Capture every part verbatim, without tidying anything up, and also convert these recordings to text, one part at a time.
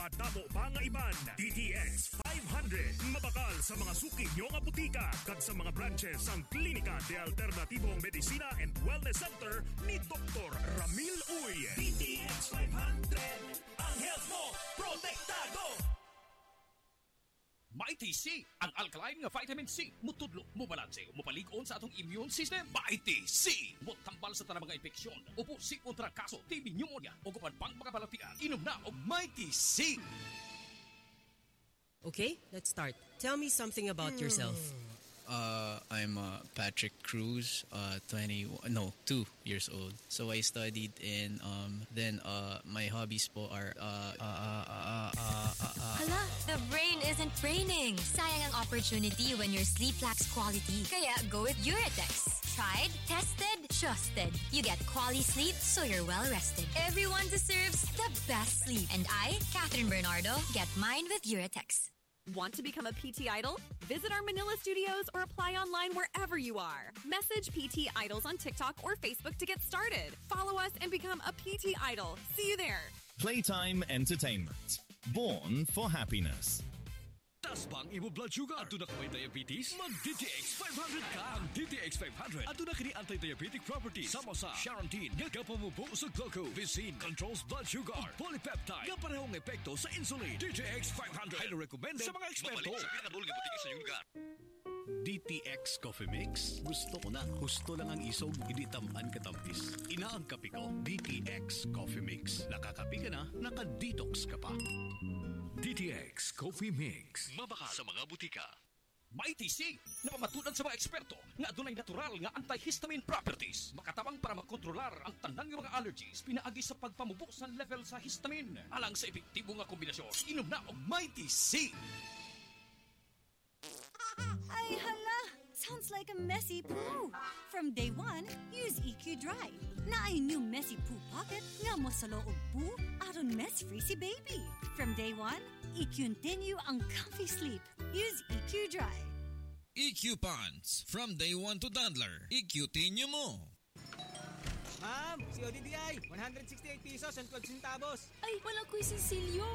madamo pa nga iban. D T X five hundred mabakal sa mga suki nyo nga butika kag sa mga branches ang Klinika de Alternatibong Medicina and Wellness Center ni Doktor Ramil Uy. D T X five hundred, ang health mo protektado. Mighty C, ang alkaline nga vitamin C. Mutudlo, mubalanse, mupalig-on sa atong immune system. Mighty C, mutambal sa tanang mga infeksyon. Upo si kontra kaso, T B pneumonia, o kupan pang mga balatian. Inom na o Mighty C. Okay, let's start. Tell me something about yourself. Uh, I'm uh, Patrick Cruz, uh, twenty, no, two years old. So I studied in, um, then uh, my hobbies po are, uh, uh, uh, uh, uh, uh, uh, Hala, the brain isn't braining. Sayang ang opportunity when your sleep lacks quality. Kaya go with Uratex. Tried, tested, trusted. You get quality sleep so you're well rested. Everyone deserves the best sleep. And I, Catherine Bernardo, get mine with Uratex. Want to become a P T Idol? Visit our Manila studios or apply online wherever you are. Message P T Idols on TikTok or Facebook to get started. Follow us and become a P T Idol. See you there. Playtime Entertainment. Born for happiness. Tasbang imo blood sugar. Ato na kaway diabetes? Mag-D T X five hundred ka. Ang D T X five hundred. Ato na kini anti-diabetic properties. Sama sa Charantin. Nga kapamubo sa glucose. Visin controls blood sugar. Ug polypeptide. Nga parehong epekto sa insulin. D T X five hundred. Highly recommended sa mga eksperto. Mabalik sa pinakadulong butiki sa iyong lugar. D T X Coffee Mix. Gusto ko na. Gusto lang ang isog. Hindi tamaan katampis. Ina ang kape ko. D T X Coffee Mix. Nakakapi ka na. Naka-detox ka pa. D T X Coffee Mix. Mabaka sa mga butika. Mighty C, napamatudan sa mga eksperto nga adunay natural nga antihistamine properties. Makatabang para makontrolar ang tanang mga allergies pinaagi sa pagpamubo sa level sa histamine. Alang sa epektibo nga kombinasyon, inom na og Mighty C. Ay, hala! Sounds like a messy poo. From day one, use E Q Dry. Na ay new messy poo pocket nga mo sa loob poo aron mess-free si baby. From day one, E Q continue ang comfy sleep. Use E Q Dry. E Q Pants. From day one to toddler. E Q tinyo mo. Ma'am, si O D D I, one hundred sixty-eight pesos and twelve centavos. Ay, wala ko'y sinsilyo.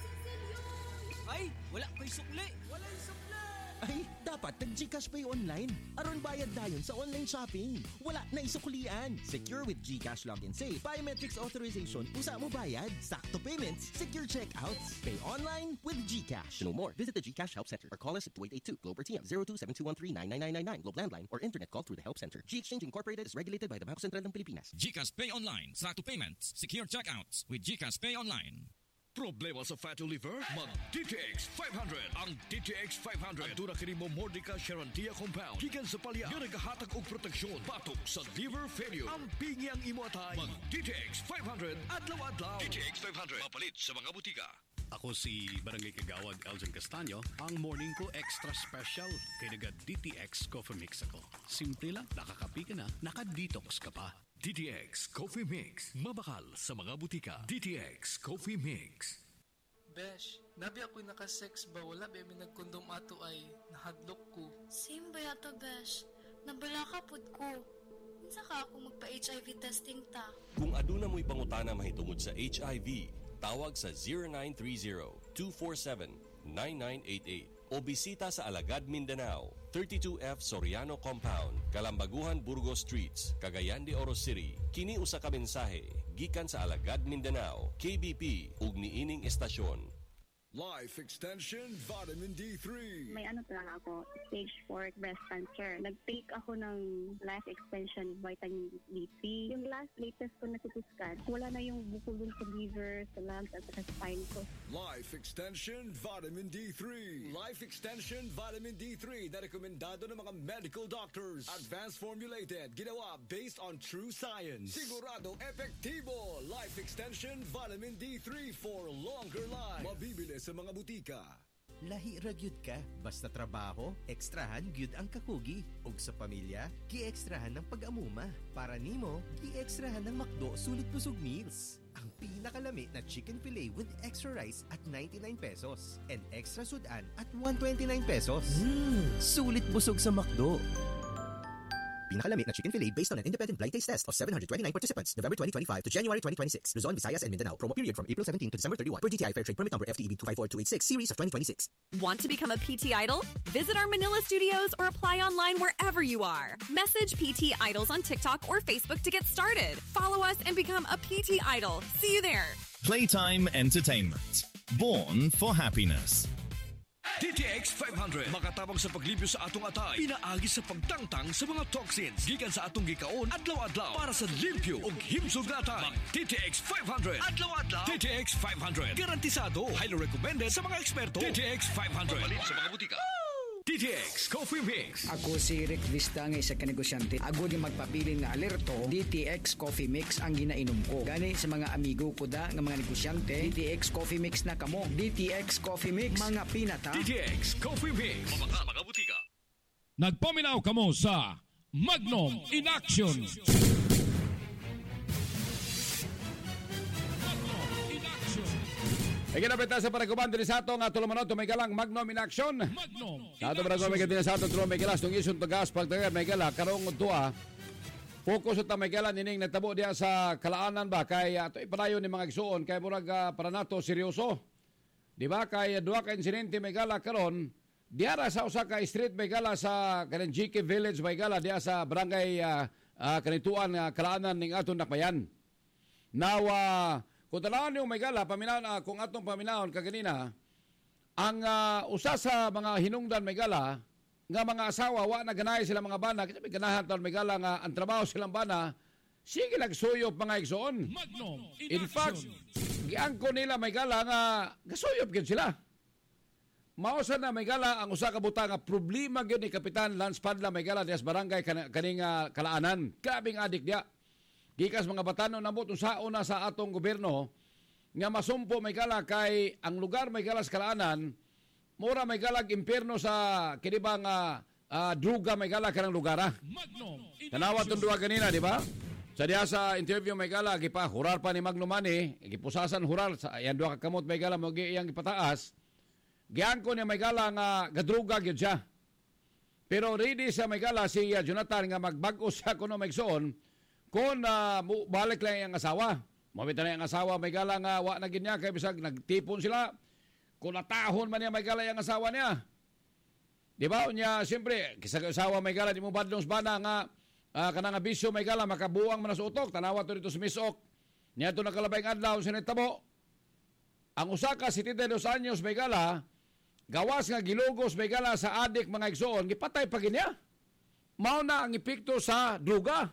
Ay, wala ko'y sukli. Wala yung sukli. Ay, dapat nag-GCash Pay online. Aron bayad dayon sa online shopping. Wala na isuklian. Secure with GCash Login Safe. Biometrics authorization. Usa mo bayad. Sakto payments. Secure checkouts. Pay online with GCash. To know more, visit the GCash Help Center or call us at two eight eight two Globe or T M zero two seven two one three nine nine nine nine nine Globe Landline or internet call through the Help Center. G-Exchange Incorporated is regulated by the Bangko Sentral ng Pilipinas. GCash Pay Online. Sakto payments. Secure checkouts with GCash Pay Online. Problema sa fatty liver? Mag-D T X five hundred. Ang D T X five hundred. Ang kini mo Mordica Charantia Compound. Gikan sa palya. Nga nagahatag og proteksyon. Batok sa liver failure. Ang pingi ang imo atay. Mag-D T X five hundred. Adlaw-adlaw. D T X five hundred. Mapalit sa mga butika. Ako si Barangay Kagawad Elgin Castaño. Ang morning ko extra special. Kaya naga-D T X Coffee Mix ako. Simple lang. Nakakapi ka na. Naka-detox ka pa. D T X Coffee Mix. Mabakal sa mga butika. D T X Coffee Mix. Besh, nabi ako'y nakasex ba? Wala ba may nagkondom ato ay nahadlok ko. Same ba yata, Besh? Nabalakapod ko. Unsa ka ako magpa-H I V testing ta? Kung aduna mo'y pangutana mahitungod sa H I V, tawag sa zero nine three zero two four seven nine nine eight eight o bisita sa Alagad, Mindanao, thirty-two F Soriano Compound, Kalambaguhan, Burgos Streets, Cagayan de Oro City. Kini usa ka mensahe gikan sa Alagad, Mindanao, K B P ug niining estasyon. Life Extension Vitamin D three. May ano talaga ako, stage four breast cancer. Nag-take ako ng Life Extension Vitamin D three. Yung last latest ko na C T scan, wala na yung bukol sa liver, sa lungs, at sa spine ko. Life Extension Vitamin D three. Life Extension Vitamin D three na rekomendado ng mga medical doctors. Advanced formulated, ginawa based on true science. Siguradong epektibo. Life Extension Vitamin D three for longer life. Mabibili sa mga butika. Lahi ra gyud ka, basta trabaho, ekstrahan gyud ang kakugi. Ug sa pamilya, gi-ekstrahan ng pag-amuma. Para nimo, gi-ekstrahan ng McDo Sulit Busog Meals. Ang pinakalami na chicken fillet with extra rice at ninety-nine pesos and extra sudan at one twenty-nine pesos. Mm. Sulit busog sa McDo. pinakalamig na chicken fillet based on an independent blind taste test of seven hundred twenty-nine participants, November twenty twenty-five to January twenty twenty-six. Luzon, Visayas, and Mindanao. Promo period from April seventeenth to December thirty-first. Per D T I Fair Trade Permit Number F T E B two five four two eight six, Series of twenty twenty-six. Want to become a P T Idol? Visit our Manila studios or apply online wherever you are. Message P T Idols on TikTok or Facebook to get started. Follow us and become a P T Idol. See you there. Playtime Entertainment. Born for happiness. D T X five hundred makatabang sa paglibyo sa atong atay, pinaagi sa pagtangtang sa mga toxins gikan sa atong gikaon adlaw-adlaw para sa limpyo ug himsog nga atay. D T X five hundred adlaw-adlaw. D T X five hundred garantisado, highly recommended sa mga eksperto. D T X five hundred mabalin sa mga butika. D T X Coffee Mix. Ako si Rick Vista nga isa ka negosyante. Ako di magpabiling na alerto, D T X Coffee Mix ang ginainom ko. Gani sa mga amigo ko da nga mga negosyante, D T X Coffee Mix na kamo. D T X Coffee Mix, mga pinata. D T X Coffee Mix. Mga mga butika. Nagpaminaw kamo sa Magnum in Action. Ikinapita sa paraguban din sa ato nga tulumanon to may galang Magnum in Action. Magnum sa ato paraguban may din sa ato tulong may galas nung isun to gas pagtagal may gala karong udtua. Focus ta may gala nining natabo diya sa kalaanan ba kay ato ipadayon ni mga igsuon kay murag uh, para nato seryoso. Di ba kay duha ka insidente may gala karon diara sa usa ka street may gala sa kanang G K Village may gala diya sa barangay uh, uh, kanituan uh, kalaanan ning aton nakmayan. Now uh, kung tanawon yung may gala, paminahon, uh, kung atong paminahon kaganina, ang uh, usa sa mga hinungdan may gala, nga mga asawa, wa na ganay sila mga bana, kasi may ganahan taon may gala nga ang trabaho silang bana, sige nagsuyop mga igsoon. In, In fact, giangko nila may gala nga gasuyop gid sila. Mausa na may gala ang usa ka buta nga problema gyud ni Kapitan Lance Padla may gala dias barangay kaning uh, kalaanan. Grabing adik dia. Gikas mga batanon nabot unsaon na sa atong gobyerno nga masumpo may gala kay ang lugar may gala sa kalaanan mura may galag impierno sa kinibang uh, uh, druga may gala kanang lugar. Tanawa tong duha kanina, di ba? Sa diha sa interview may gala gipa hurar pa ni Magnum Mani, gipusasan hurar sa yan duha ka kamot may gala mo iyang gipataas. Giangko ni may gala nga gadruga gyud siya. Pero ready sa may gala si uh, Jonathan nga magbag-o sa kuno magsuon kung uh, balik lang yung asawa. Mabita na yung asawa, may gala nga, wa na ginya, kaya bisag nagtipon sila. Kung natahon man niya, may gala yung asawa niya. Di ba? Unya, siyempre, kisa asawa may gala, di mo badlong bana nga, uh, kanang abisyo may gala, makabuang man sa utok, tanawa to dito sa misok. Niya ito nakalabay ng adlaw, sinitabo. Ang usaka, setenta-dos anyos may gala, gawas nga gilugos may gala sa adik mga igsoon, gipatay pa ginya. Mao na ang epekto sa druga.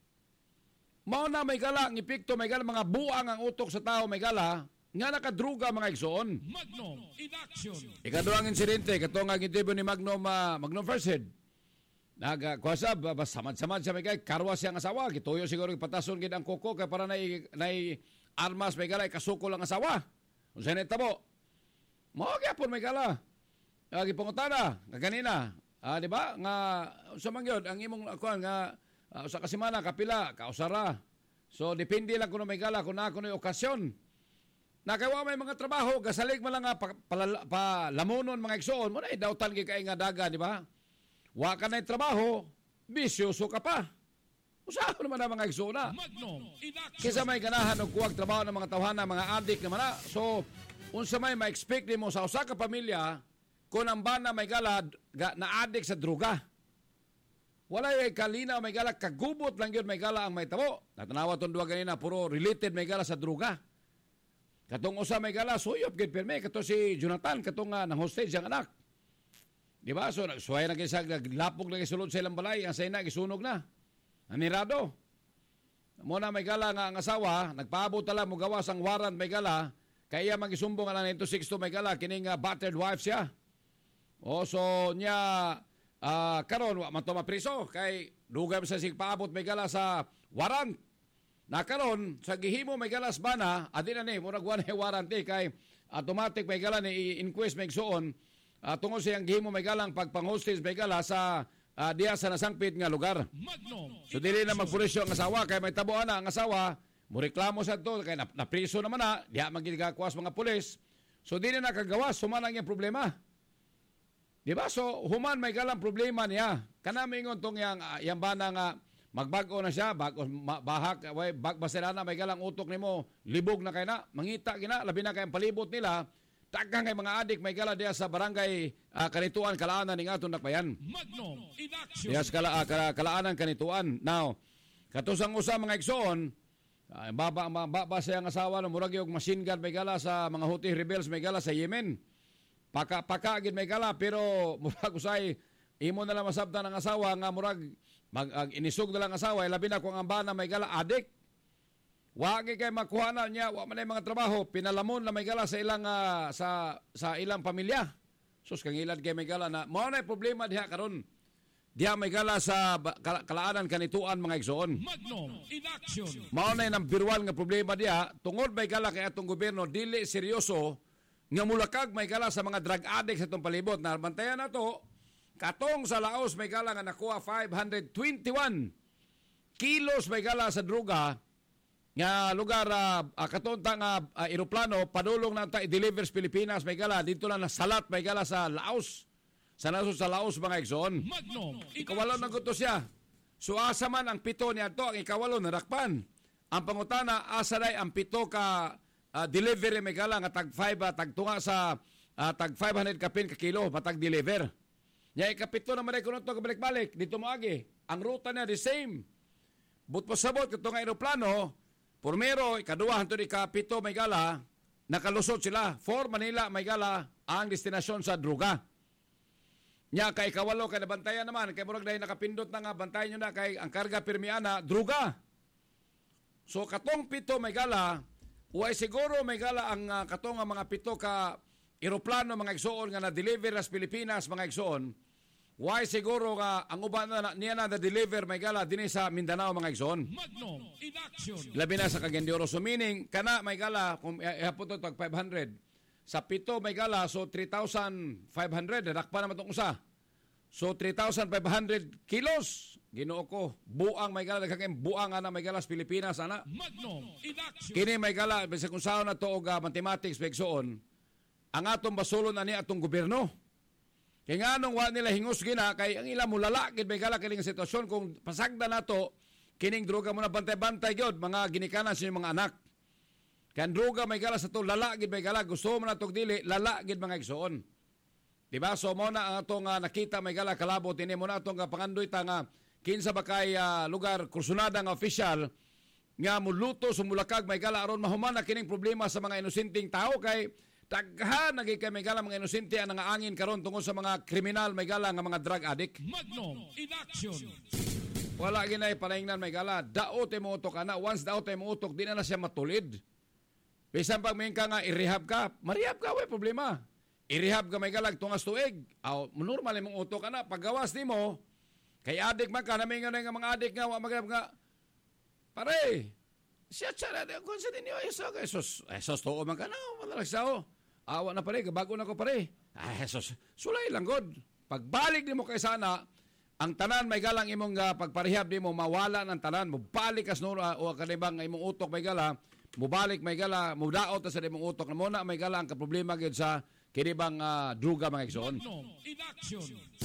Mao na may gala ang epekto may gala mga buang ang utok sa tao may gala nga nakadruga mga igsoon. Magnum in Action. Ikaduhang insidente kato nga interview ni Magnum uh, Magnum First Head. Naga kuasa bas samad-samad sa may gay karwa siyang asawa gituyo siguro ipatason gid ang koko kay para nay nay armas may gala kasuko lang asawa. Unsa ni tabo? Mao gyapon may gala. Agi uh, pangutana nga kanina. Ah, di ba? Nga unsa man gyud ang imong kuan nga Uh, sa kasimana, kapila, kausara. So, depende lang kung may gala, kung na kung okasyon. Nakawa may mga trabaho, gasalig mo lang nga pa, pa, palamunon mga igsoon. Muna, idautan kay nga daga, di ba? Wa ka na yung trabaho, bisyoso ka pa. Usahan naman na mga igsoon na. Kisa may ganahan o kuwag trabaho ng mga tawhana, mga adik naman na. So, unsa may ma-expect mo sa usa ka pamilya, kung ang bana may gala, na adik sa druga. Wala yung kalina may gala, kagubot lang yun may gala ang may tabo. Natanawa itong duwa ganina, puro related may gala sa druga. Katong usa may gala, suyop gid pirme. Kato si Jonathan, katong uh, nang hostage ang anak. Di ba? So, suway na kisag, naglapog na kisulod sa ilang balay, ang sayna, kisunog na. Nanirado. Muna may gala nga ang asawa, nagpaabot tala mo gawas ang warrant may gala, kaya magisumbong ang nine two six two may gala, kining uh, battered wife siya. O, so, niya, Uh, karon wa man to mapriso kay dugay sa sigpaabot may gala sa warrant. Na karon sa gihimo may galas bana adi na ni murag one warrant eh, kay automatic may gala ni inquest may suon uh, tungod sa yang gihimo may galang pagpang-hostage may gala sa uh, diya sa nasangpit nga lugar. So dili na magpulisyo ang asawa kay may tabuan na ang asawa mo reklamo sa to kay napriso naman na diha magigagawas mga pulis. So dili na kagawas sumanang yung problema. Di ba? So, human may galang problema niya. Kanami ngon tong yang, uh, yang bana nga magbago na siya, bago, ma, bahak, way, bagbasirana, may galang utok nimo, libog na kay na, mangita gina, labi na kayong palibot nila, tagang kay mga adik, may gala diya sa barangay uh, kanituan, kalaanan ng atong nakbayan. Magnum in action. Yes, kala, uh, kala, kalaanan kanituan. Now, katusang usa mga igsoon, uh, baba, baba siya ang asawa, no, murag yung machine gun may gala sa mga Houthi rebels, may gala sa Yemen. Paka-paka gid may gala, pero murag usay, imo na lang masabtan ng asawa nga murag, mag uh, inisog na lang asawa, labi na kung ang bana may gala adik. Wagi kay makuha na niya, wa man ay mga trabaho, pinalamon na may gala sa ilang uh, sa sa ilang pamilya. Sus kang ilan kay may gala na mao na problema diha karon. Diha may gala sa kala, kalaanan kanituan mga igsoon. Magnum in action. Mao na number one nga problema diha, tungod may gala kay atong gobyerno dili seryoso nga mulakag may gala sa mga drug addicts sa itong palibot. Na bantayan na to, katong sa Laos may gala nga nakuha five hundred twenty-one kilos may gala sa droga nga lugar uh, uh, katonta nga uh, eroplano padulong na ta i-deliver sa Pilipinas may gala dito lang na salat may gala sa Laos. Sa nasod sa Laos mga igsoon. Ikawalo na gusto siya. So asa man ang pito niya to, ang ikawalo narakpan. Ang pangutana asa day ang pito ka uh, delivery may gala nga tag five uh, tag tunga sa uh, tag five hundred kapin ka kilo matag deliver. Nya ikapito na man kuno to balik-balik dito mo agi. Ang ruta niya the same. But pasabot katong eroplano, primero ikaduha hangtod ikapito may gala nakalusot sila. For Manila may gala ang destinasyon sa droga. Nya kay kawalo kay nabantayan naman kay murag dahil nakapindot na nga bantayan nyo na kay ang karga pirmiana droga. So katong pito may gala, uay siguro may gala ang uh, katong uh, mga pito ka eroplano mga igsoon nga na-deliver sa Pilipinas mga igsoon. Uay siguro nga ang uban na niya na na-deliver may gala dinhi sa Mindanao mga igsoon. Magnum in action. Labi na sa Cagayan de Oro. So meaning kana may gala kung ihapon to tag five hundred. Sa pito may gala, so three thousand five hundred. Rakpa naman itong usa. So three thousand five hundred kilos. Ginoo ko. Buang may gala. Nagkakain buang ana may gala sa Pilipinas. Ana. Magnum in action. Kini may gala. Bisa kung saan na ito o uh, mathematics pegsoon. Ang atong basulon na ni atong gobyerno. Kaya nga nung wa nila hingus gina. Kay ang ilang mulalakid may gala kiling sitwasyon. Kung pasagda na to, kining droga mo na bantay-bantay yun. Mga ginikanan sa mga anak. Kan droga may gala sa to lalagid may gala gusto mo na tog dili lalagid mga igsoon. Diba? So mo na ang atong uh, nakita may gala kalabo tini mo na atong uh, pangandoy ta nga kinsa ba kay uh, lugar kursunada nga official nga muluto sumulakag may gala aron mahuman na kining problema sa mga inosenteng tao kay taghan nagay kay may gala mga inosente ang angin karon tungod sa mga kriminal may gala nga mga drug addict. Magnum in action. Wala ginay palaingnan may gala daot mo utok ana once daot mo utok di na, na siya matulid. Bisan pag may ka nga, i-rehab ka, marehab ka, way problema. I-rehab ka may galag, tungas tuig. Aw, normal mong utok ka na. Paggawas ni mo, kay adik man ka, namin nga nga mga adik nga, magrehab nga, pare, siya siya na, kung sa ninyo, esos, esos, esos, too man ka na, madalag sao. Awa na pare, bago na ko pare. Ay, esos, sulay lang god. Pagbalik ni mo kay sana, ang tanan may galang imong uh, pagparehab ni mo, mawala ng tanan, mubalik as no, uh, o kanibang imong utok may gala, mubalik may gala, mudaot sa imong utok na muna may gala ang kaproblema gyud sa kinibang uh, druga mga igsoon. In action.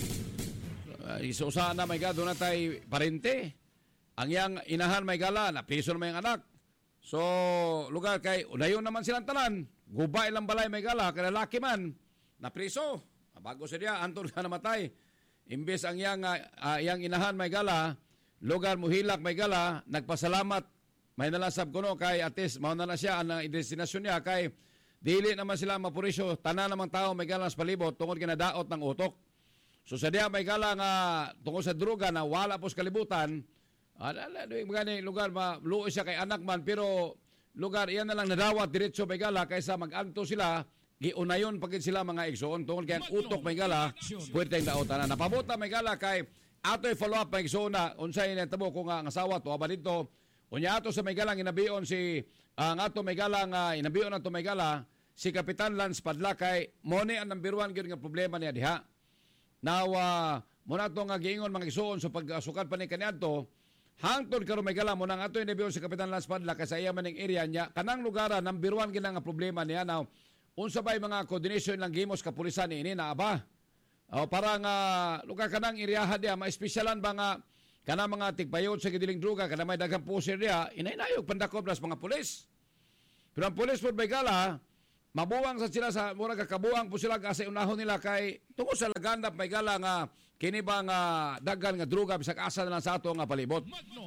Uh, Isusa na may gado na tay parente. Ang yang inahan may gala na piso na may anak. So lugar kay unayon naman silang tanan. Gubay lang balay may gala kay lalaki man na priso. Bago sa dia anton ka namatay. Imbes ang yang uh, yang inahan may gala, lugar muhilak may gala, nagpasalamat. May nalasab ko no kay atis, mao na na siya ang destinasyon niya kay dili naman sila mapurisyo, tanan namang tao may galang sa palibot tungod kinadaot ng utok. So sa diya may galang uh, tungod sa droga na wala po sa kalibutan, uh, gani lugar maluoy siya kay anak man pero lugar iyan na lang nadawat diretso may gala kaysa maganto sila, giunayon pagid sila mga igsoon tungod kay ang utok may gala, puwerte ang daotan na. Napabuta may gala kay ato'y follow up may igsoon na unsay natabo ko nga ang asawa to aba dito. Unya ato sa may galang inabiyon si ang uh, ato may galang uh, inabiyon ato may gala si Kapitan Lance Padlakay mo ni ang number one gyud nga problema niya diha. Now uh, mo na to nga giingon mga igsoon sa pagsukat pa ni kaniadto hangtod karon may gala mo nang ato inabiyon si Kapitan Lance Padlakay sa iya maning area niya kanang lugar number one gyud nga problema niya. Now unsa bay mga coordination lang gimos kapulisan ini na aba O parang uh, lugar kanang iriyahan dia, maespesyalan ba nga kana mga tigbayot sa gidiling druga, kana may daghang pusir dia, inainayog pandakob nas mga pulis. Pero ang pulis po Baygala, mabuwang sa sila sa mura kakabuang po sila kasi unahon nila kay tungkol sa laganda Baygala nga kini ba nga daghan nga druga bisag asa na lang sa ato nga palibot.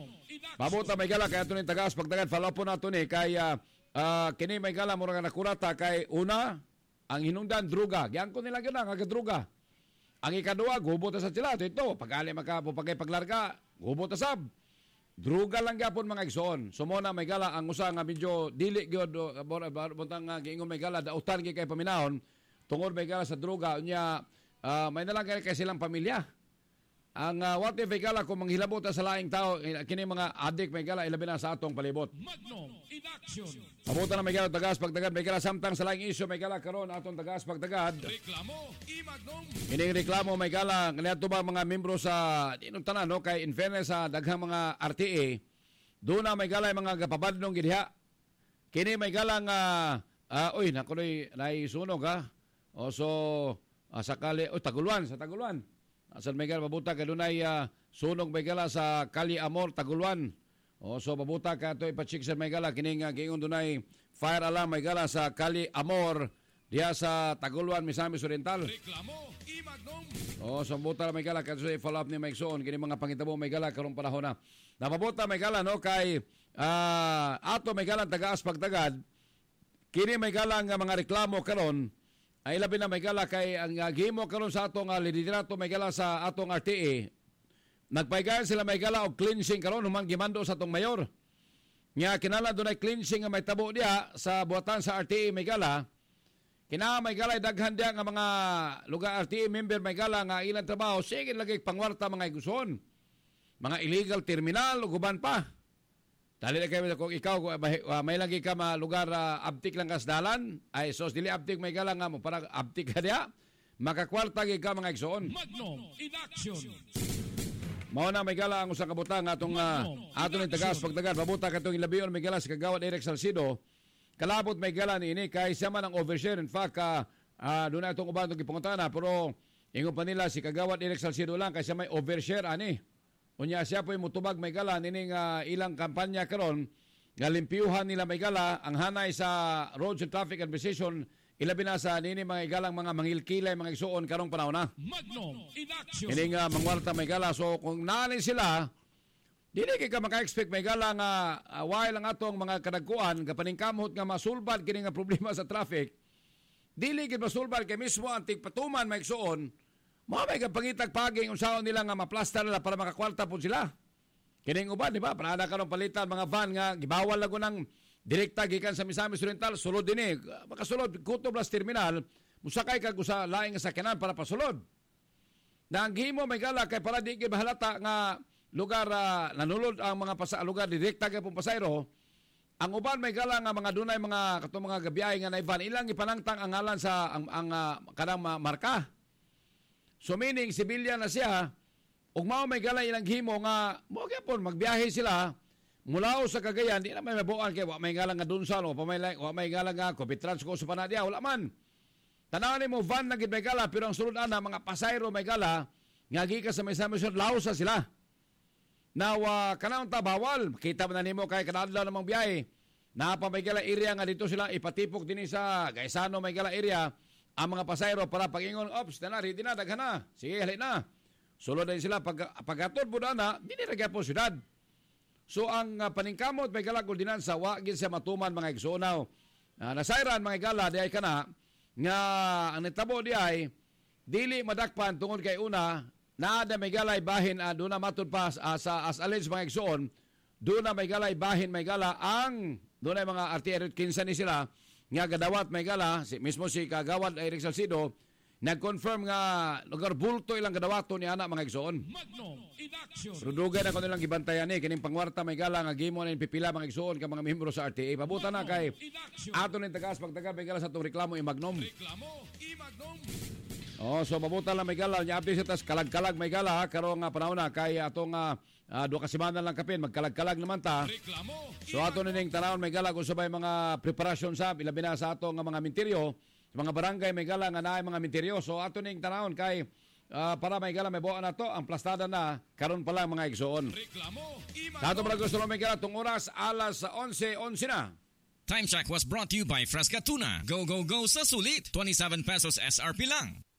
Mabuta Baygala kay ato ni tagas pagdagan follow po nato ni kay uh, uh, kini Baygala mura nga nakurata kay una ang hinungdan druga, giangko nila gina nga druga. Ang ikaduwa, gubot sa sila. Ito, ito pag-ali magkapupagay paglarga, gubot na sab. Druga lang gapon mga igsoon. Sumona may gala, ang usa nga medyo dili gyud buntang nga giingon may gala, dautan gi kay paminahon, tungod may gala sa druga, unya uh, may nalang kay silang pamilya. Ang uh, what if may gala kung manghilabot sa laing tao, kini mga adik may gala, ilabi na sa atong palibot. Magnum in action. Pabuta na may gala, tagas pagtagad, may gala samtang sa laing isyo, may gala karon atong tagas pagtagad. Reklamo, i-Magnum. Ining reklamo may gala, kaniadto ba mga membro sa, dinong tanan, no, kay in fairness sa daghang mga R T A, doon na may gala mga kapabadlong gidya. Kini may gala nga, uh, uy, nakuloy, naisunog ha. O so, uh, sakali, uy, Taguluan, sa Taguluan. Asan may gala, pabuta ka doon ay uh, sunog may gala sa Kali Amor, Taguluan. O so, pabuta ka ito ipachik sa may gala, kining uh, kiingon doon ay fire alarm may gala sa Kali Amor, diya sa Taguluan, Misamis Oriental. Reklamo, i-Magnum. O so, pabuta may gala, kasi follow up ni Mike Soon, kining mga pangitabo may gala, karong panahon na. Napabuta may gala, no, kay uh, ato may gala, tagaas pagtagad, kini may gala nga mga reklamo karon ay labi na may gala kay ang uh, gihimo karon sa atong uh, liderato may gala sa atong R T A. Nagpaygayan sila may gala og cleansing karon human gimando sa atong mayor. Nya kinala dunay cleansing nga may tabo diha sa buhatan sa R T A may gala. Kina may gala daghan diha nga mga lugar R T A member may gala nga ilang trabaho sige lagi pangwarta mga iguson. Mga illegal terminal ug uban pa. Dali na kayo kung ikaw uh, may lagi ka ma lugar uh, abtik lang kas dalan ay sos dili abtik may gala nga mo para abtik ka diha makakwarta gi ka mga igsoon. Magnum in action. Mao na may gala ang usang kabutang atong uh, aton ni tagas pagdagan pabuta katong ilabiyon may gala sa kagawad Eric Salcido. Kalabot may gala ni ini kay siya man ang overshare in fact uh, uh, doon na itong uban itong gipungutana pero ingon pa nila si kagawad Eric Salcido lang kay siya may overshare ani. Unya siya po'y mutubag may gala nining uh, ilang kampanya karon nga limpyuhan nila may gala ang hanay sa Roads and Traffic Administration ilabi na sa nini mga igalang mga mangilkilay mga igsuon karong panahon na. Magnum in action. Ini nga mangwarta may gala so kung nani sila dili kay ka maka-expect may gala nga uh, while lang atong mga kadagkuan kapaningkamot nga masulbad kini nga problema sa traffic dili gid masulbad kay mismo ang tigpatuman may igsuon. Mga may kapangitag paging usaon nila nga maplaster nila para makakwarta po sila. Kining uban, di ba? Para na karon palitan mga van nga gibawal lago ng direkta gikan sa Misamis Oriental, sulod din eh. Makasulod, Kuto Blas Terminal, musakay kag usa laing nga sakyanan para pasulod. Na ang gihimo may gala kay para di gibahalata nga lugar uh, nanulod ang mga pasa lugar direkta kay pong pasayro. Ang uban may gala nga mga dunay mga katong mga gabiyay nga na van ilang ipanangtang ang ngalan sa ang, ang uh, kanang marka. So meaning, sibilyan na siya, ug mao may gala ilang himo nga, mo gyapon magbiyahe sila mula sa Cagayan, di na may mabuan kay wa may gala nga Dunsal o pa may wa may gala nga Copitrans ko sa Panadia, wala man. Tanaw mo van na gid may gala pero ang sulod ana mga pasayro may gala nga gikan sa may Samuel Lausa sila. Now uh, kanang ta bawal, kita man nimo kay kanadlaw namang biyahe. Napa may gala area nga dito sila ipatipok dinhi sa Gaisano may gala area. Ang mga pasayro para pag-ingon, ops, na na, ready na, daghan na. Sige, halin na. Sulod din sila, pag, pagkatod po na, di nilagay po syudad. So, ang uh, paningkamot, may galag ordinansa, wagin siya matuman mga igsunaw. Uh, nasayran, mga igala, di ay ka na, nga ang nitabo di ay, dili madakpan tungod kay una, naada may galay bahin, uh, doon na matod pa uh, sa as alleged mga igsuon, doon na may galay bahin, may gala, ang, doon ay mga artillery kinsa ni sila, nga gadawat may gala, si, mismo si kagawad Eric Salcido, nag-confirm nga lugar bulto ilang gadawato ni anak mga igsoon. Magnum in action. Rudugay na ko nilang gibantayan ni, kining pangwarta may gala nga gimo na pipila mga igsoon ka mga membro sa R T A. Pabuta na kay ato ning tagas pagtaga may gala sa itong reklamo i Magnum. Reklamo i Magnum. Oh, so pabuta lang may gala, nya update sa tas kalag-kalag may gala karong nga panahon na kay atong uh, Uh, duha ka semana lang kapin, magkalag-kalag naman ta. Reklamo, so ato nining tanawon may gala kung sabay mga preparasyon sa ilabi na sa ato nga mga minteryo, mga barangay may gala nga naay mga minteryo. So ato ning tanawon kay Uh, para may gala, may buwan na to. Ang plastada na, karon pa lang mga igsoon. Reklamo, Sa ito pala gusto namin gala, itong oras, alas eleven eleven na. Time check was brought to you by Fresca Tuna. Go, go, go sa sulit. twenty-seven pesos S R P lang.